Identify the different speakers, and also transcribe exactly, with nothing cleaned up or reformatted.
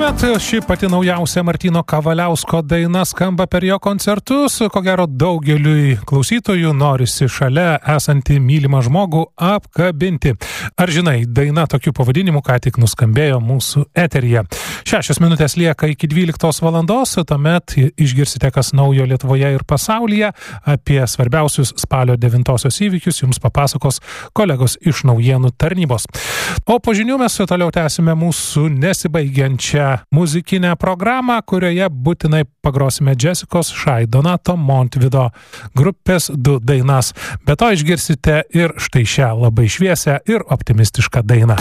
Speaker 1: kuomet ši pati naujausia Martyno Kavaliausko daina skamba per jo koncertus, ko gero daugeliui klausytojų norisi šalia esantį mylimą žmogų apkabinti. Ar žinai, daina tokiu pavadinimu ką tik nuskambėjo mūsų eteryje. Šešios minutės lieka iki dvyliktos valandos, tuomet išgirsite, kas naujo Lietuvoje ir pasaulyje. Apie svarbiausius spalio devintosios įvykius jums papasakos kolegos iš naujienų tarnybos. O po žinių mes toliau tęsime mūsų nesibaigiančią muzikinę programą, kurioje būtinai pagrosime Jessicos Shy, Donato Montvido grupės du dainas. Be to išgirsite ir štai šią labai šviesią ir optimistišką dainą.